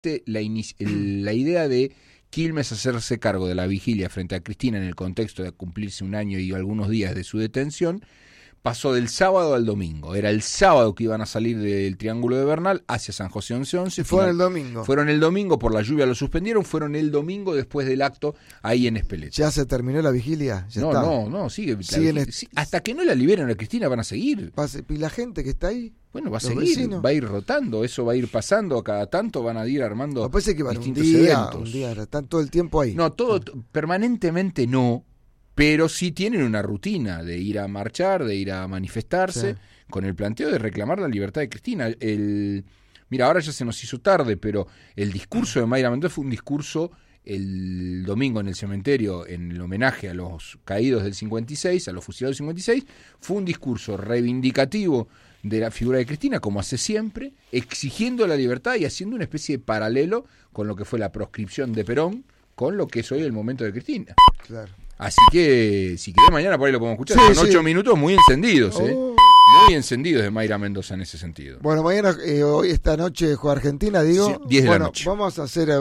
la idea de Quilmes hacerse cargo de la vigilia frente a Cristina en el contexto de cumplirse un año y algunos días de su detención, pasó del sábado al domingo. Era el sábado que iban a salir del Triángulo de Bernal hacia San José 1111. Fueron el domingo. Fueron el domingo, por la lluvia lo suspendieron, fueron el domingo después del acto ahí en Espeleta. ¿Ya se terminó la vigilia? ¿Ya está? No, sigue. Hasta que no la liberen a Cristina van a seguir. ¿Y la gente que está ahí? Bueno, va a seguir, vecinos. va a ir rotando, eso va a ir pasando, a cada tanto van a ir armando parece que van distintos un eventos. día, están todo el tiempo ahí. No, permanentemente no, pero sí tienen una rutina de ir a marchar, de ir a manifestarse, con el planteo de reclamar la libertad de Cristina. Mira, ahora ya se nos hizo tarde, pero el discurso de Mayra Mendoza fue un discurso el domingo en el cementerio en el homenaje a los caídos del 56, a los fusilados del 56, fue un discurso reivindicativo de la figura de Cristina, como hace siempre, exigiendo la libertad y haciendo una especie de paralelo con lo que fue la proscripción de Perón, con lo que es hoy el momento de Cristina. Claro. Así que, si querés, mañana por ahí lo podemos escuchar. Son 8 minutos muy encendidos, muy encendidos de Mayra Mendoza en ese sentido. Bueno, mañana, hoy, esta noche juega Argentina, digo. Sí, 10 de la noche. Vamos a hacer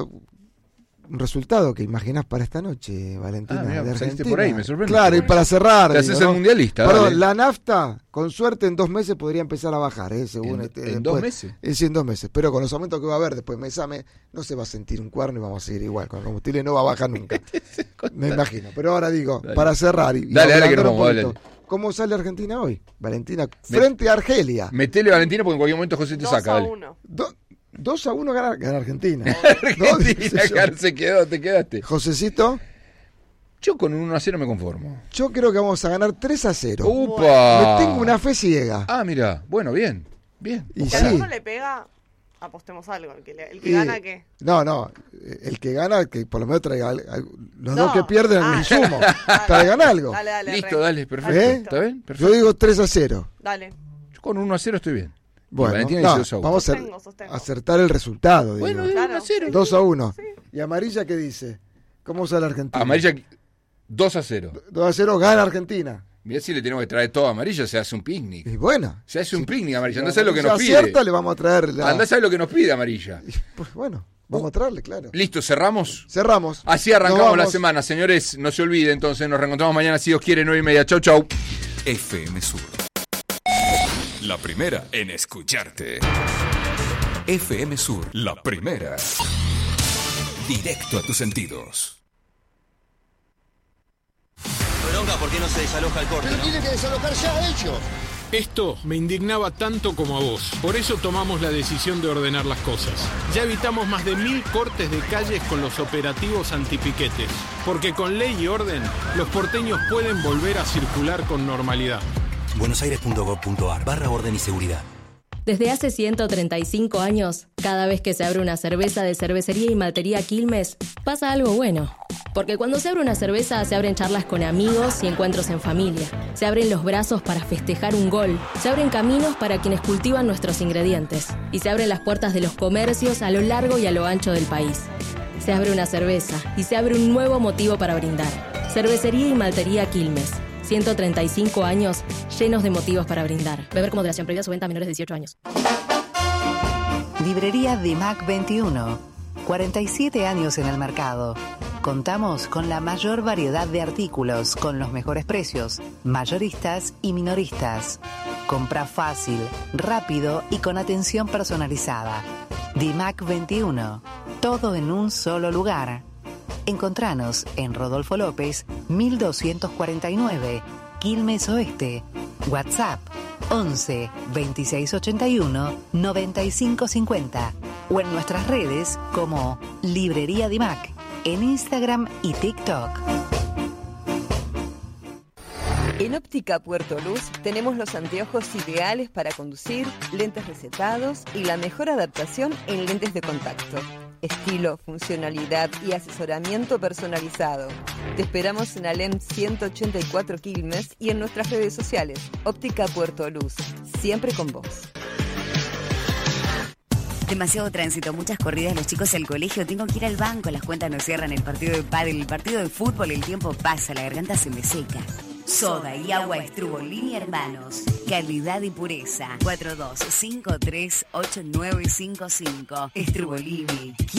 un resultado que imaginás para esta noche, Valentina, mirá, de Argentina. Por ahí, me sorprende. Claro, y para cerrar. Te haces el mundialista. Perdón, dale. la nafta, con suerte, en 2 meses podría empezar a bajar, según ¿En 2 meses? Sí, en 2 meses. Pero con los aumentos que va a haber después mes no se va a sentir un cuerno y vamos a seguir igual. Con el combustible no va a bajar nunca. Me imagino. Pero ahora digo, dale. Para cerrar. Dale, que nos vamos, dale. ¿Cómo sale Argentina hoy? Valentina, frente a Argelia. Metele Valentina porque en cualquier momento José te saca. 2-1. 2-1 gana Argentina. Argentina se quedó, te quedaste. Josecito. Yo con un 1-0 me conformo. Yo creo que vamos a ganar 3-0. ¡Upa! Me tengo una fe ciega. Mira, bueno, bien. Y si alguno le pega, apostemos algo. El que gana, ¿qué? No. El que gana, que por lo menos traiga los dos que pierden el insumo. Traigan algo. Dale, listo, dale, perfecto. ¿Está bien? Perfecto. Yo digo 3-0. Dale. Yo con 1-0 estoy bien. Bueno, vamos a acertar el resultado. Bueno, digo. 1-0. 2-1. Sí. ¿Y Amarilla qué dice? ¿Cómo sale Argentina? Amarilla 2-0. 2-0 gana Argentina. Mirá si le tenemos que traer todo a Amarilla, se hace un picnic. Y bueno. Se hace un picnic, Amarilla. Andá a lo que nos pide. Acierta, le vamos a traer Andá a saber lo que nos pide, Amarilla. Pues bueno, vamos a traerle, claro. Listo, ¿cerramos? Cerramos. Así arrancamos la semana, señores. No se olvide, entonces, nos reencontramos mañana, si Dios quiere, 9:30. Chau, chau. FM Sur. La primera en escucharte. FM Sur, la primera. Directo a tus sentidos. Bronca, ¿por qué no se desaloja el corte? Pero tiene que desalojar ya ellos. Esto me indignaba tanto como a vos. Por eso tomamos la decisión de ordenar las cosas. Ya evitamos más de 1000 cortes de calles con los operativos antipiquetes. Porque con ley y orden, los porteños pueden volver a circular con normalidad. buenosaires.gov.ar/orden y seguridad. Desde hace 135 años, cada vez que se abre una cerveza de Cervecería y Maltería Quilmes, pasa algo bueno. Porque cuando se abre una cerveza, se abren charlas con amigos y encuentros en familia. Se abren los brazos para festejar un gol. Se abren caminos para quienes cultivan nuestros ingredientes. Y se abren las puertas de los comercios a lo largo y a lo ancho del país. Se abre una cerveza y se abre un nuevo motivo para brindar. Cervecería y Maltería Quilmes. 135 años llenos de motivos para brindar. Beber con moderación, prohibida su venta a menores de 18 años. Librería Dimac 21. 47 años en el mercado. Contamos con la mayor variedad de artículos, con los mejores precios, mayoristas y minoristas. Compra fácil, rápido y con atención personalizada. Dimac 21. Todo en un solo lugar. Encontranos en Rodolfo López, 1249, Quilmes Oeste. WhatsApp 11 26 81 95 50 o en nuestras redes como Librería Dimac en Instagram y TikTok. En Óptica Puerto Luz tenemos los anteojos ideales para conducir, lentes recetados y la mejor adaptación en lentes de contacto. Estilo, funcionalidad y asesoramiento personalizado. Te esperamos en Alem 184 Quilmes y en nuestras redes sociales. Óptica Puerto Luz, siempre con vos. Demasiado tránsito, muchas corridas, los chicos al colegio, tengo que ir al banco, las cuentas no cierran, el partido de pádel, el partido de fútbol, el tiempo pasa, la garganta se me seca. Soda y agua Strubolini Hermanos. Calidad y pureza. 42538955. Strubolini.